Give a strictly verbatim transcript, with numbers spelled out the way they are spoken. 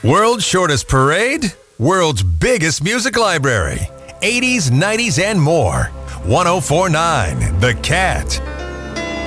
World's shortest parade, world's biggest music library, eighties, nineties, and more. ten forty-nine The Cat.